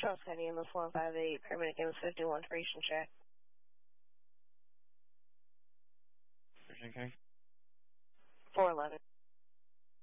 Charles County in the 458, paramedic in the 51 creation check. Christian King? 411.